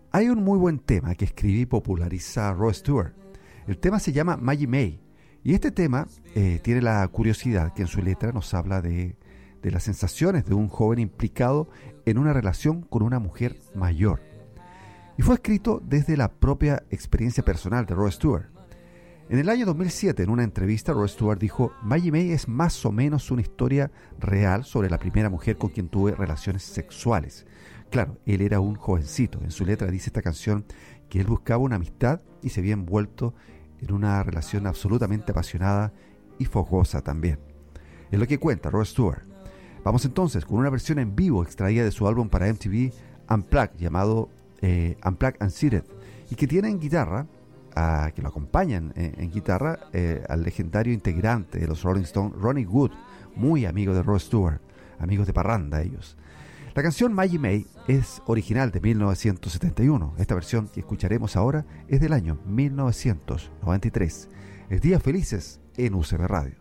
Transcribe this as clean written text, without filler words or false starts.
Hay un muy buen tema que escribí y populariza Rod Stewart. El tema se llama Maggie May. Y este tema tiene la curiosidad que en su letra nos habla de las sensaciones de un joven implicado en una relación con una mujer mayor. Y fue escrito desde la propia experiencia personal de Rod Stewart. En el año 2007, en una entrevista, Rod Stewart dijo: Maggie May es más o menos una historia real sobre la primera mujer con quien tuve relaciones sexuales. Claro, él era un jovencito. En su letra dice esta canción que él buscaba una amistad y se había envuelto en una relación absolutamente apasionada y fogosa también. Es lo que cuenta Rod Stewart. Vamos entonces con una versión en vivo extraída de su álbum para MTV Unplugged, llamado Unplugged Unseated, y que tiene en guitarra, que lo acompañan en guitarra, al legendario integrante de los Rolling Stones, Ronnie Wood, muy amigo de Rod Stewart, amigos de parranda ellos. La canción Maggie May es original de 1971. Esta versión que escucharemos ahora es del año 1993. Es Días Felices en UCB Radio.